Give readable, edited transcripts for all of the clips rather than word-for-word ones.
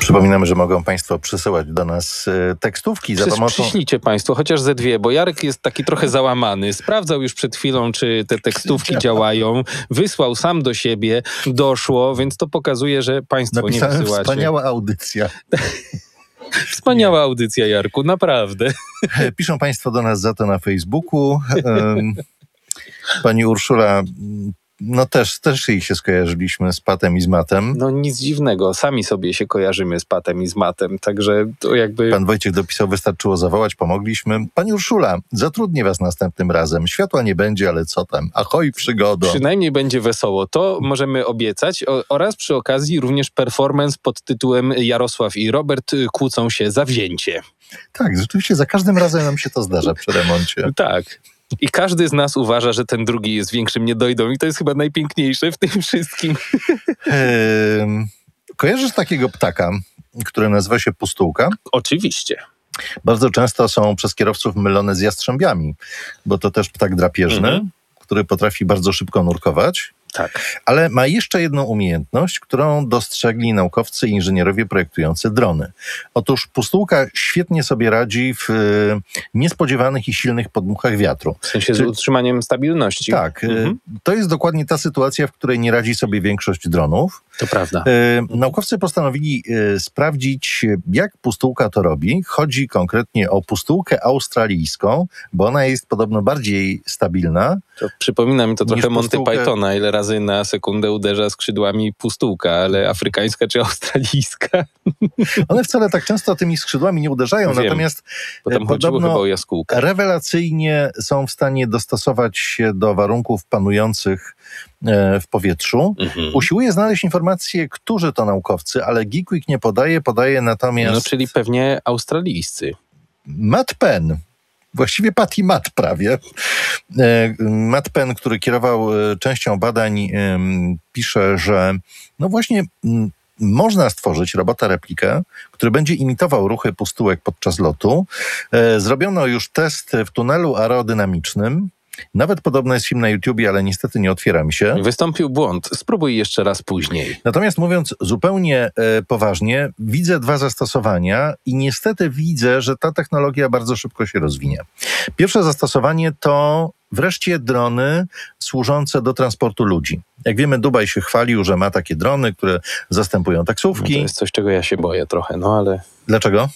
Przypominamy, że mogą Państwo przysyłać do nas tekstówki za pomocą... Przyślijcie Państwo, chociaż ze 2, bo Jarek jest taki trochę załamany. Sprawdzał już przed chwilą, czy te tekstówki działają. Wysłał sam do siebie, doszło, więc to pokazuje, że Państwo nie wysyłacie. Wspaniała audycja. Wspaniała audycja, Jarku, naprawdę. Piszą Państwo do nas za to na Facebooku. Pani Urszula, no też jej się skojarzyliśmy z Patem i z Matem. No nic dziwnego, sami sobie się kojarzymy z Patem i z Matem, także to jakby... Pan Wojciech dopisał, wystarczyło zawołać, pomogliśmy. Pani Urszula, zatrudnię was następnym razem. Światła nie będzie, ale co tam? Ahoj, przygodo. Przynajmniej będzie wesoło, to możemy obiecać. Oraz przy okazji również performance pod tytułem Jarosław i Robert kłócą się za wzięcie. Tak, rzeczywiście za każdym razem nam się to zdarza przy remoncie. Tak. I każdy z nas uważa, że ten drugi jest większym niedojdą i to jest chyba najpiękniejsze w tym wszystkim. Kojarzysz takiego ptaka, który nazywa się pustułka? Oczywiście. Bardzo często są przez kierowców mylone z jastrzębiami, bo to też ptak drapieżny, który potrafi bardzo szybko nurkować. Tak. Ale ma jeszcze jedną umiejętność, którą dostrzegli naukowcy i inżynierowie projektujący drony. Otóż pustułka świetnie sobie radzi w niespodziewanych i silnych podmuchach wiatru. W sensie z utrzymaniem stabilności. Tak. To jest dokładnie ta sytuacja, w której nie radzi sobie większość dronów. To prawda. Naukowcy postanowili sprawdzić, jak pustułka to robi. Chodzi konkretnie o pustułkę australijską, bo ona jest podobno bardziej stabilna. To przypomina mi to trochę Monty Pythona, ile razy na sekundę uderza skrzydłami pustułka, ale afrykańska czy australijska? One wcale tak często tymi skrzydłami nie uderzają, Wiem. Natomiast Potem chodziło chyba o jaskółkę. Rewelacyjnie są w stanie dostosować się do warunków panujących w powietrzu. Usiłuje znaleźć informacje, którzy to naukowcy, ale Geek Week nie podaje natomiast... No, czyli pewnie australijscy. Matt Penn. Właściwie Pat i Matt prawie. Matt Penn, który kierował częścią badań, pisze, że no właśnie można stworzyć robota replikę, który będzie imitował ruchy pustułek podczas lotu. Zrobiono już test w tunelu aerodynamicznym. Nawet podobno jest film na YouTubie, ale niestety nie otwiera mi się. Wystąpił błąd. Spróbuj jeszcze raz później. Natomiast mówiąc zupełnie poważnie, widzę 2 zastosowania i niestety widzę, że ta technologia bardzo szybko się rozwinie. Pierwsze zastosowanie to wreszcie drony służące do transportu ludzi. Jak wiemy, Dubaj się chwalił, że ma takie drony, które zastępują taksówki. No to jest coś, czego ja się boję trochę, no ale... Dlaczego?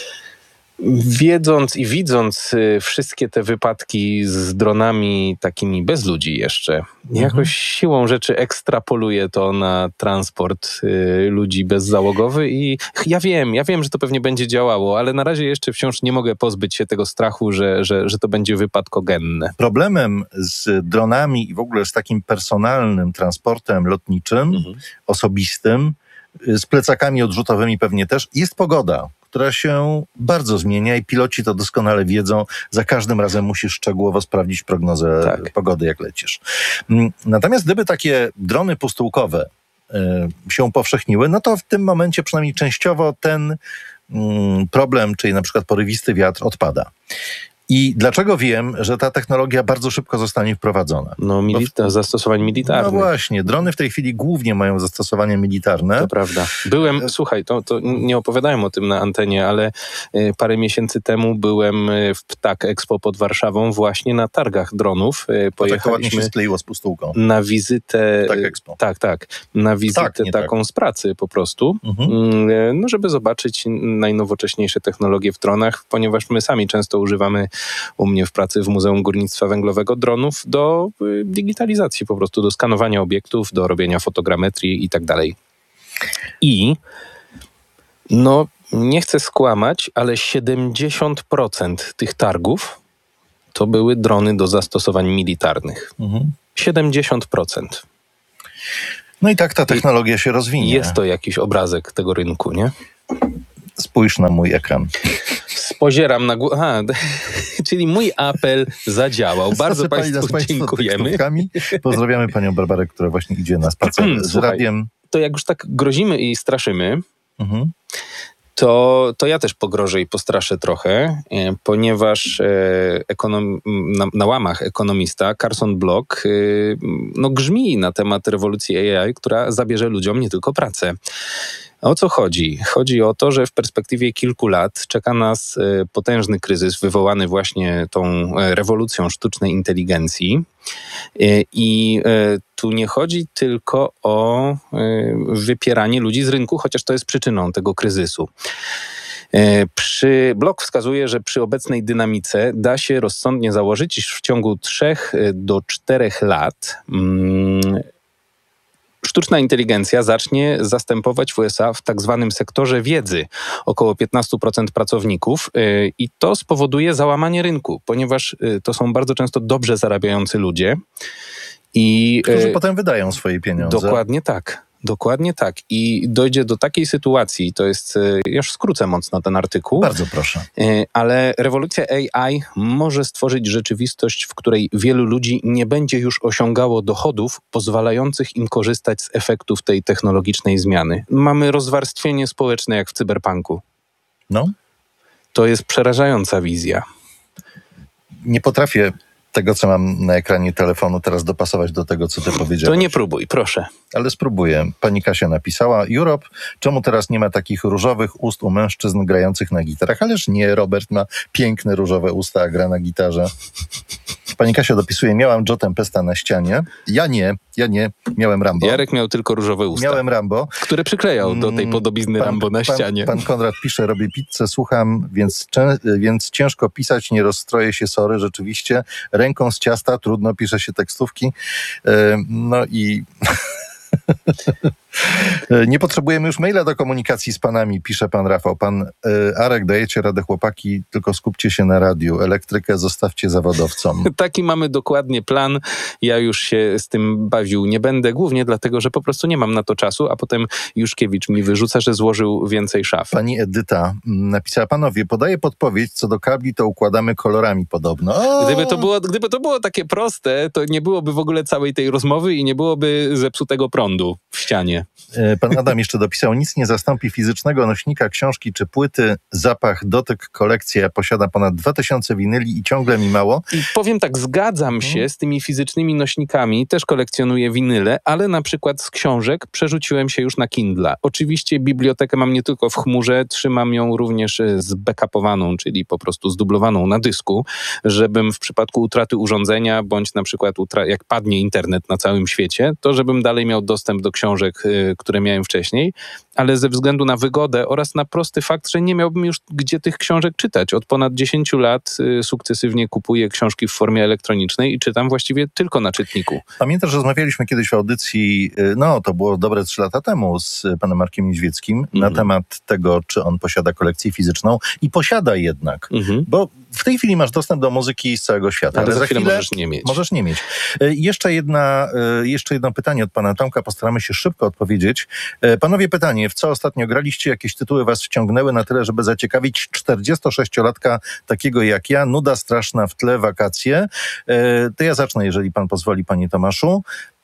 Wiedząc i widząc wszystkie te wypadki z dronami takimi bez ludzi jeszcze, jakoś siłą rzeczy ekstrapoluję to na transport ludzi bezzałogowy i ja wiem, że to pewnie będzie działało, ale na razie jeszcze wciąż nie mogę pozbyć się tego strachu, że to będzie wypadkogenne. Problemem z dronami i w ogóle z takim personalnym transportem lotniczym, osobistym, z plecakami odrzutowymi pewnie też, jest pogoda, która się bardzo zmienia i piloci to doskonale wiedzą. Za każdym razem musisz szczegółowo sprawdzić prognozę pogody, jak lecisz. Natomiast gdyby takie drony pustułkowe się upowszechniły, no to w tym momencie przynajmniej częściowo ten problem, czyli na przykład porywisty wiatr, odpada. I dlaczego wiem, że ta technologia bardzo szybko zostanie wprowadzona? No, zastosowań militarnych. No właśnie, drony w tej chwili głównie mają zastosowania militarne. To prawda. Słuchaj, to nie opowiadałem o tym na antenie, ale parę miesięcy temu byłem w Ptak Expo pod Warszawą właśnie na targach dronów. Tak ładnie się skleiło z pustułką. Na wizytę... Ptak Expo. Tak. Na wizytę taką z pracy po prostu. No, żeby zobaczyć najnowocześniejsze technologie w dronach, ponieważ my sami często używamy u mnie w pracy w Muzeum Górnictwa Węglowego dronów do digitalizacji po prostu, do skanowania obiektów, do robienia fotogrametrii i tak dalej. I no, nie chcę skłamać, ale 70% tych targów to były drony do zastosowań militarnych. 70%. No i tak ta technologia się rozwinie. Jest to jakiś obrazek tego rynku, nie? Spójrz na mój ekran. Spozieram na górę. Czyli mój apel zadziałał. Bardzo Państwu dziękujemy. Pozdrawiamy panią Barbarę, która właśnie idzie na spacer z radiem. To jak już tak grozimy i straszymy, to ja też pogrożę i postraszę trochę, ponieważ na łamach ekonomista Carson Block grzmi na temat rewolucji AI, która zabierze ludziom nie tylko pracę. O co chodzi? Chodzi o to, że w perspektywie kilku lat czeka nas potężny kryzys wywołany właśnie tą rewolucją sztucznej inteligencji. I tu nie chodzi tylko o wypieranie ludzi z rynku, chociaż to jest przyczyną tego kryzysu. Blok wskazuje, że przy obecnej dynamice da się rozsądnie założyć, iż w ciągu 3 do 4 lat sztuczna inteligencja zacznie zastępować w USA w tak zwanym sektorze wiedzy około 15% pracowników i to spowoduje załamanie rynku, ponieważ to są bardzo często dobrze zarabiający ludzie. Którzy potem wydają swoje pieniądze. Dokładnie tak. Dokładnie tak. I dojdzie do takiej sytuacji, to jest, już skrócę mocno ten artykuł. Bardzo proszę. Ale rewolucja AI może stworzyć rzeczywistość, w której wielu ludzi nie będzie już osiągało dochodów pozwalających im korzystać z efektów tej technologicznej zmiany. Mamy rozwarstwienie społeczne jak w cyberpunku. No. To jest przerażająca wizja. Nie potrafię tego, co mam na ekranie telefonu, teraz dopasować do tego, co ty powiedziałeś. To nie próbuj, proszę. Ale spróbuję. Pani Kasia napisała: Europe, czemu teraz nie ma takich różowych ust u mężczyzn grających na gitarach? Ależ nie, Robert ma piękne różowe usta, a gra na gitarze. Pani Kasia dopisuje: miałam Joe Tempesta na ścianie. Ja nie. Miałem Rambo. Jarek miał tylko różowe usta. Miałem Rambo. Które przyklejał do tej podobizny Rambo na ścianie. Pan Konrad pisze: robię pizzę, słucham, więc ciężko pisać, nie rozstroję się, sorry, rzeczywiście. Ręką z ciasta, trudno, pisze się tekstówki. No i... Nie potrzebujemy już maila do komunikacji z panami, pisze pan Rafał. Pan Arek, dajecie radę, chłopaki, tylko skupcie się na radiu. Elektrykę zostawcie zawodowcom. Taki mamy dokładnie plan. Ja już się z tym bawił nie będę, głównie dlatego, że po prostu nie mam na to czasu, a potem Juszkiewicz mi wyrzuca, że złożył więcej szaf. Pani Edyta napisała: panowie, podaję podpowiedź, co do kabli to układamy kolorami podobno. Gdyby to było takie proste, to nie byłoby w ogóle całej tej rozmowy i nie byłoby zepsutego prądu w ścianie. Pan Adam jeszcze dopisał: nic nie zastąpi fizycznego nośnika, książki czy płyty. Zapach, dotyk, kolekcja posiada ponad 2000 winyli i ciągle mi mało. I powiem tak, zgadzam się z tymi fizycznymi nośnikami, też kolekcjonuję winyle, ale na przykład z książek przerzuciłem się już na Kindla. Oczywiście bibliotekę mam nie tylko w chmurze, trzymam ją również zbackupowaną, czyli po prostu zdublowaną na dysku, żebym w przypadku utraty urządzenia, bądź na przykład jak padnie internet na całym świecie, to żebym dalej miał dostęp do książek, które miałem wcześniej, ale ze względu na wygodę oraz na prosty fakt, że nie miałbym już gdzie tych książek czytać. Od ponad 10 lat sukcesywnie kupuję książki w formie elektronicznej i czytam właściwie tylko na czytniku. Pamiętasz, że rozmawialiśmy kiedyś w audycji, to było dobre 3 lata temu, z panem Markiem Niedźwieckim na temat tego, czy on posiada kolekcję fizyczną i posiada jednak, bo w tej chwili masz dostęp do muzyki z całego świata. Ale za chwilę możesz nie mieć. Możesz nie mieć. Jeszcze jedno pytanie od pana Tomka, postaramy się szybko odpowiedzieć. Panowie, pytanie: w co ostatnio graliście? Jakieś tytuły was wciągnęły na tyle, żeby zaciekawić 46-latka takiego jak ja? Nuda straszna w tle, wakacje. To ja zacznę, jeżeli pan pozwoli, panie Tomaszu.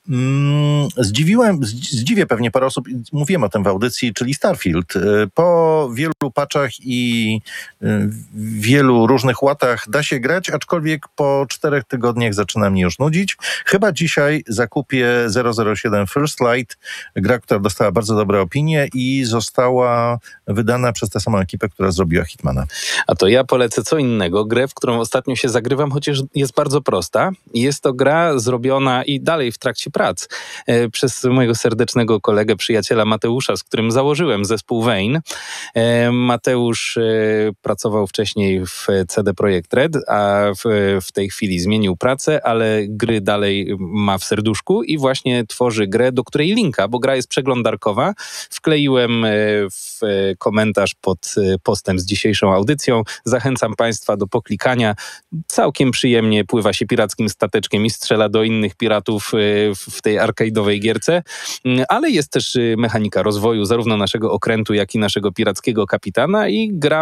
Zdziwię pewnie parę osób, mówiłem o tym w audycji, czyli Starfield. Po wielu patchach i wielu różnych łatach da się grać, aczkolwiek po 4 tygodniach zaczyna mnie już nudzić. Chyba dzisiaj zakupię 007 First Light, gra, która dostała bardzo dobre opinie i została wydana przez tę samą ekipę, która zrobiła Hitmana. A to ja polecę co innego, grę, w którą ostatnio się zagrywam, chociaż jest bardzo prosta. Jest to gra zrobiona i dalej w trakcie prac przez mojego serdecznego kolegę, przyjaciela Mateusza, z którym założyłem zespół Vane. Mateusz pracował wcześniej w CD Projekt Red, a w tej chwili zmienił pracę, ale gry dalej ma w serduszku i właśnie tworzy grę, do której linka, bo gra jest przeglądarkowa, wkleiłem w komentarz pod postem z dzisiejszą audycją. Zachęcam państwa do poklikania. Całkiem przyjemnie pływa się pirackim stateczkiem i strzela do innych piratów w tej arcade'owej gierce, ale jest też mechanika rozwoju zarówno naszego okrętu, jak i naszego pirackiego kapitana i gra